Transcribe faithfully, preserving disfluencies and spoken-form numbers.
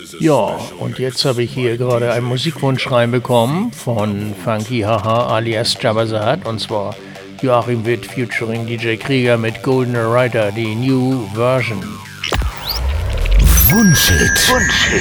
Ja, und jetzt habe ich hier gerade einen Musikwunsch reinbekommen von Funky Haha alias Jabazat, und zwar Joachim Witt featuring D J Krieger mit Goldener Rider, die New Version. Wunschhit. Wunschhit.